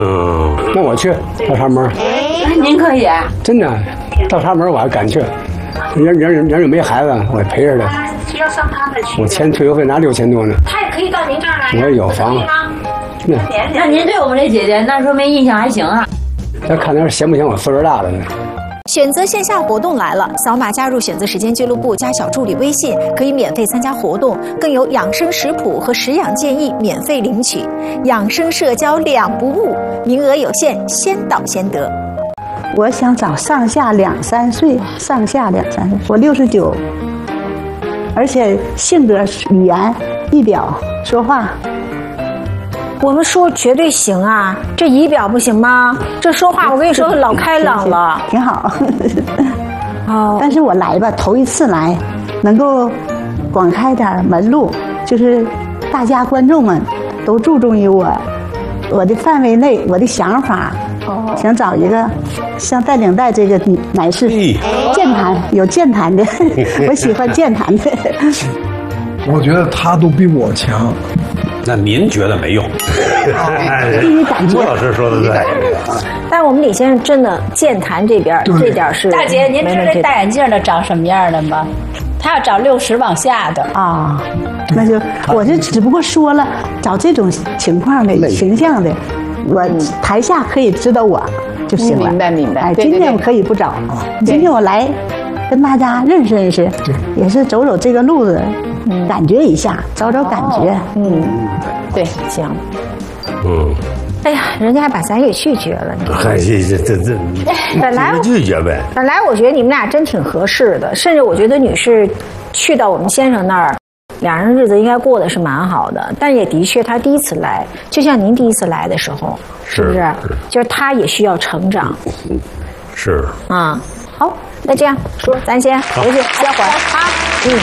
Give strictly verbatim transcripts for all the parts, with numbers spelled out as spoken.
嗯，那我去到他门。 您可以啊？ 真的，到他门我还敢去。人人人人又没孩子，我陪着他。我签退休费拿六千多呢。 他也可以到您这儿来。 我也有房。 那那您对我们这姐姐那说明印象还行啊。 他看他嫌不嫌我岁数大了呢？ 选择线下活动来了，扫码加入选择时间俱乐部加小助理微信，可以免费参加活动，更有养生食谱和食养建议免费领取，养生社交两不误，名额有限，先到先得。 我想找上下两三岁，上下两三岁，我六十九，而且性格、语言、仪表、说话。 我们说绝对行啊，这仪表不行吗？这说话我跟你说老开朗了， 挺好。 哦， 但是我来吧，头一次来，能够广开点门路，就是大家观众们都注重于我，我的范围内，我的想法。哦，想找一个像带领带这个男士，健谈有健谈的，我喜欢健谈的。 我觉得他都比我强。 那您觉得没用？ 第一感觉， 郭老师说的对。 但我们李先生真的健谈这边这点是大姐，您知道这戴眼镜的长什么样的吗？他要找六十往下的啊，那就我就只不过说了，找这种情况的形象的，我台下可以知道我就行了。 明白明白。 哎，今天我可以不找，今天我来跟大家认识认识，也是走走这个路子。嗯，感觉一下，找找感觉。 嗯，对，行。 嗯。 哎呀，人家还把咱给拒绝了。 嗨，这这这这， 本来拒绝呗。 本来我觉得你们俩真挺合适的，甚至我觉得女士去到我们先生那儿，两人日子应该过得是蛮好的。但也的确，他第一次来，就像您第一次来的时候，是不是？就是他也需要成长。 是。 啊，好，那这样说，咱先回去歇会儿啊。嗯。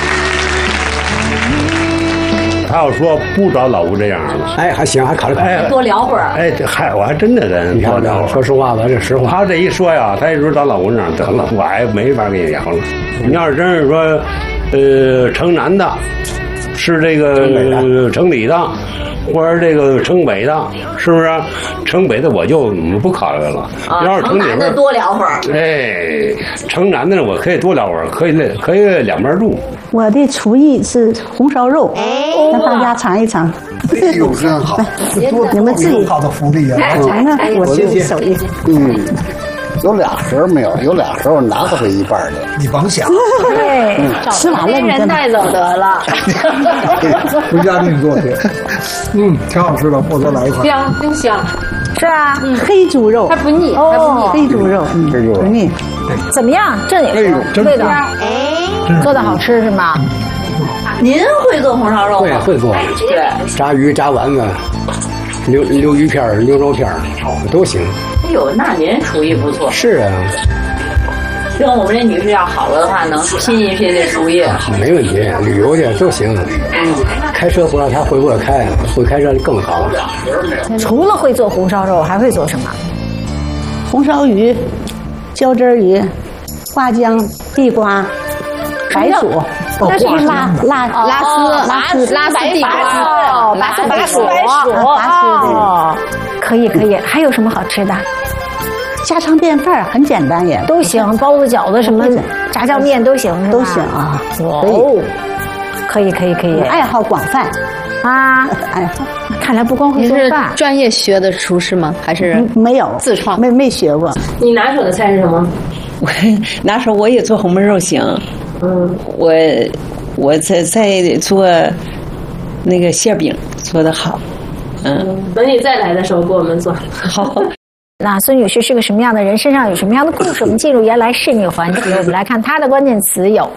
他要说不找老吴这样的， 哎，还行，还考虑考虑， 哎、多聊会儿。 哎，这还我还真的在多聊会儿。说实话吧，这实话。 他这一说呀，他一说找老吴这样得了，我还没法跟你聊了。你要是真是说，呃，城南的，是这个城里的，或者这个城北的，是不是？城北的我就不考虑了。 啊、 要是城南的多聊会儿。 哎，城南的我可以多聊会儿，可以可以两边住。 我的厨艺是红烧肉，让大家尝一尝。 哎呦，真好！ 你们自己好的福利啊！ 尝尝我自己手艺。 嗯，有俩盒没有？有俩盒，我拿回去一半去。 你甭想。 对，吃完了你人带走得了。 回家给你做去。嗯，挺好吃的，我再来一块。 香，真香。 是啊， 嗯，黑猪肉还不腻，还不腻。 黑猪肉，嗯，不腻。 怎么样？这也是味道。做的好吃是吗？ 您会做红烧肉吗？ 会会做， 对， 炸鱼、炸丸子、溜溜鱼片、牛肉片，都行。 哎呦，那您厨艺不错。 是啊。 跟我们这女士要好了的话，能拼一拼这厨艺。 没问题，旅游去都行。嗯，开车不知道他会不会开，会开车更好。 除了会做红烧肉，还会做什么？ 红烧鱼、椒汁鱼、花姜、地瓜。白薯，那是拉拉拉丝拉丝拉丝地瓜， 哦，拉丝白薯，哦，可以可以，还有什么好吃的？ 家常便饭很简单也都行，包子、饺子什么炸酱面都行， 都行啊。 哦，可以可以可以， 爱好广泛啊，爱好。看来不光会做饭， 专业学的厨师吗？还是没有自创？ 没没学过。 你拿手的菜是什么？ 我拿手我也做红焖肉行。嗯，我我在在做那个馅饼做得好，嗯， 等你再来的时候给我们做好。 那孙女士是个什么样的人？身上有什么样的故事？我们进入原来是你环节，我们来看她的关键词有：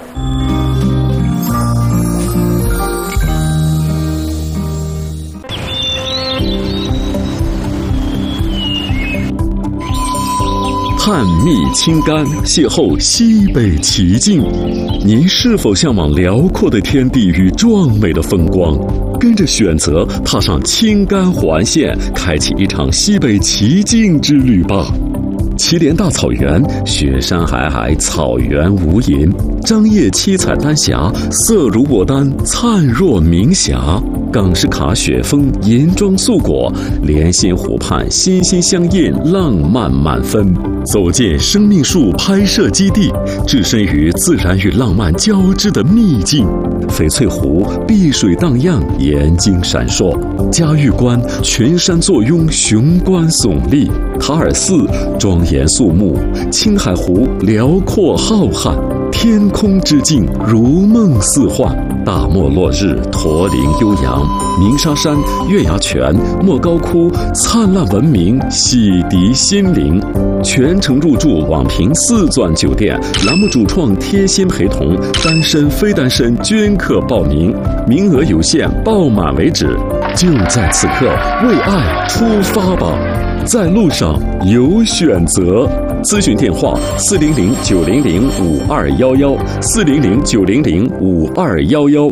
探秘清甘，邂逅西北奇境。您是否向往辽阔的天地与壮美的风光？跟着选择踏上青甘环线，开启一场西北奇境之旅吧。祁连大草原，雪山皑皑，草原无垠，张掖七彩丹霞，色如牡丹，灿若明霞。 港式卡雪峰银装素裹，莲心湖畔心心相印，浪漫满分。走进生命树拍摄基地，置身于自然与浪漫交织的秘境。翡翠湖碧水荡漾，眼睛闪烁；嘉峪关群山坐拥，雄关耸立；塔尔寺庄严肃穆，青海湖辽阔浩瀚。天空之境如梦似幻，大漠落日驼铃悠扬，鸣沙山、月牙泉、莫高窟灿烂文明，洗涤心灵。全程入住网评四钻酒店，栏目主创贴心陪同，单身非单身均可报名，名额有限，报满为止。就在此刻，为爱出发吧，在路上有选择。咨询电话：四零零九零零五二幺幺，四零零九零零五二幺幺。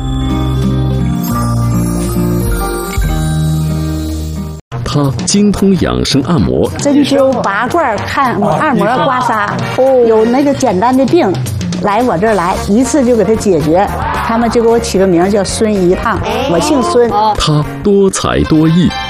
他精通养生按摩， 针灸、拔罐、看按摩、刮痧，有那个简单的病，来我这儿来一次就给他解决。他们就给我起个名叫孙一胖，我姓孙。 他多才多艺，